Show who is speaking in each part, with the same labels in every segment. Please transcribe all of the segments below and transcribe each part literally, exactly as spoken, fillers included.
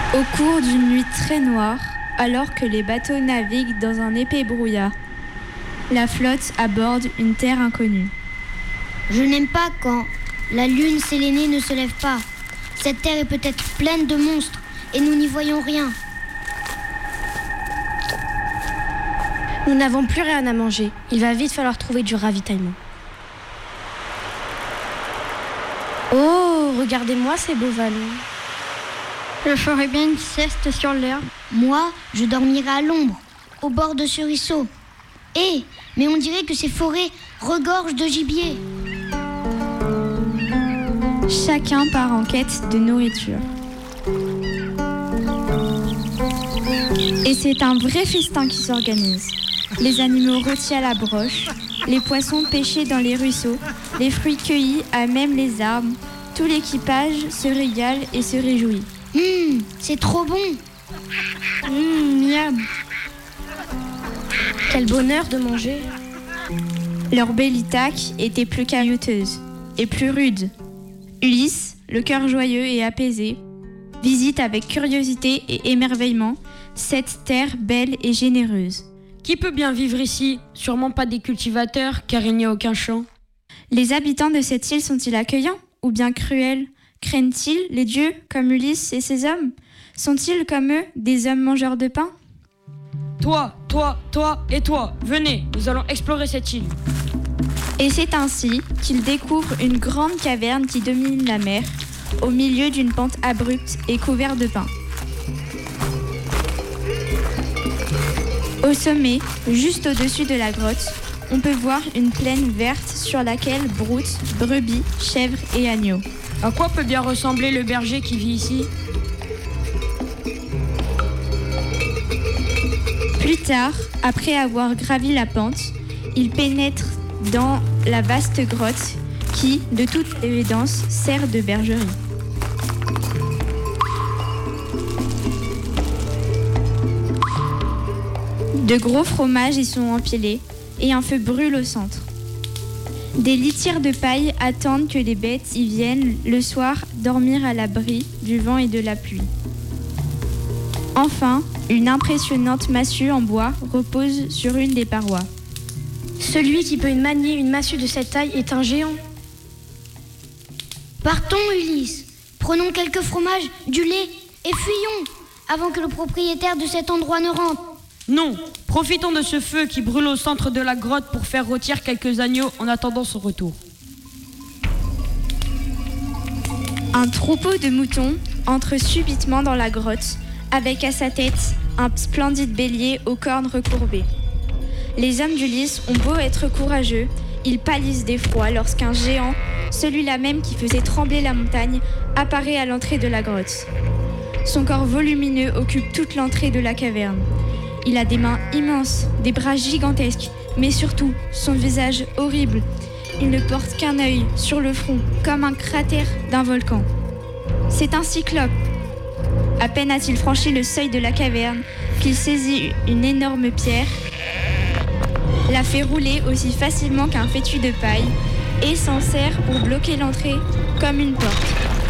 Speaker 1: Au cours d'une nuit très noire, alors que les bateaux naviguent dans un épais brouillard, la flotte aborde une terre inconnue.
Speaker 2: Je n'aime pas quand la lune sélénée ne se lève pas. Cette terre est peut-être pleine de monstres et nous n'y voyons rien.
Speaker 3: Nous n'avons plus rien à manger. Il va vite falloir trouver du ravitaillement. Oh, regardez-moi ces beaux vallons.
Speaker 4: Je ferais bien une sieste sur l'herbe.
Speaker 2: Moi, je dormirai à l'ombre, au bord de ce ruisseau. Eh, mais on dirait que ces forêts regorgent de gibier.
Speaker 1: Chacun part en quête de nourriture. Et c'est un vrai festin qui s'organise. Les animaux rôtis à la broche, les poissons pêchés dans les ruisseaux, les fruits cueillis à même les arbres. Tout l'équipage se régale et se réjouit.
Speaker 2: Hum, c'est trop bon.
Speaker 4: Hum, miam.
Speaker 3: Quel bonheur de manger.
Speaker 1: Leur belle Ithaque était plus caillouteuse et plus rude. Ulysse, le cœur joyeux et apaisé, visite avec curiosité et émerveillement cette terre belle et généreuse.
Speaker 5: Qui peut bien vivre ici? Sûrement pas des cultivateurs, car il n'y a aucun champ.
Speaker 1: Les habitants de cette île sont-ils accueillants ou bien cruels? Craignent-ils les dieux comme Ulysse et ses hommes? Sont-ils comme eux des hommes mangeurs de pain?
Speaker 5: Toi, toi, toi et toi, venez, nous allons explorer cette île.
Speaker 1: Et c'est ainsi qu'ils découvrent une grande caverne qui domine la mer, au milieu d'une pente abrupte et couverte de pins. Au sommet, juste au-dessus de la grotte, on peut voir une plaine verte sur laquelle broutent brebis, chèvres et agneaux.
Speaker 5: À quoi peut bien ressembler le berger qui vit ici?
Speaker 1: Plus tard, après avoir gravi la pente, ils pénètrent dans la vaste grotte qui, de toute évidence, sert de bergerie. De gros fromages y sont empilés et un feu brûle au centre. Des litières de paille attendent que les bêtes y viennent le soir dormir à l'abri du vent et de la pluie. Enfin, une impressionnante massue en bois repose sur une des parois.
Speaker 3: Celui qui peut manier une massue de cette taille est un géant.
Speaker 2: Partons, Ulysse. Prenons quelques fromages, du lait et fuyons avant que le propriétaire de cet endroit ne rentre.
Speaker 5: Non, profitons de ce feu qui brûle au centre de la grotte pour faire rôtir quelques agneaux en attendant son retour.
Speaker 1: Un troupeau de moutons entre subitement dans la grotte, avec à sa tête un splendide bélier aux cornes recourbées. Les hommes d'Ulysse ont beau être courageux, ils pâlissent d'effroi lorsqu'un géant, celui-là même qui faisait trembler la montagne, apparaît à l'entrée de la grotte. Son corps volumineux occupe toute l'entrée de la caverne. Il a des mains immenses, des bras gigantesques, mais surtout son visage horrible. Il ne porte qu'un œil sur le front, comme un cratère d'un volcan. C'est un cyclope. À peine a-t-il franchi le seuil de la caverne qu'il saisit une énorme pierre, la fait rouler aussi facilement qu'un fétu de paille et s'en sert pour bloquer l'entrée comme une porte.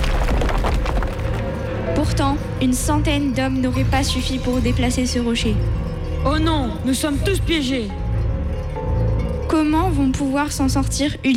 Speaker 1: Pourtant, une centaine d'hommes n'auraient pas suffi pour déplacer ce rocher.
Speaker 5: Oh non, nous sommes tous piégés.
Speaker 1: Comment vont pouvoir s'en sortir Ulysse